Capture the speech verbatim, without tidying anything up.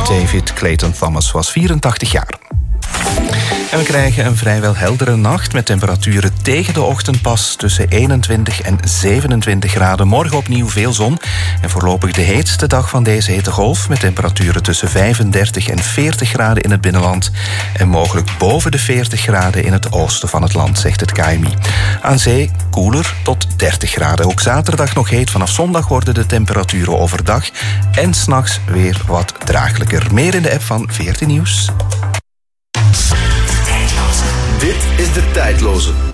David Clayton Thomas was vierentachtig jaar. En we krijgen een vrijwel heldere nacht met temperaturen tegen de ochtendpas tussen eenentwintig en zevenentwintig graden. Morgen opnieuw veel zon en voorlopig de heetste dag van deze hittegolf met temperaturen tussen vijfendertig en veertig graden in het binnenland en mogelijk boven de veertig graden in het oosten van het land, zegt het K M I. Aan zee koeler tot dertig graden. Ook zaterdag nog heet. Vanaf zondag worden de temperaturen overdag en 's nachts weer wat draaglijker. Meer in de app van veertien Nieuws. Dit is De Tijdloze.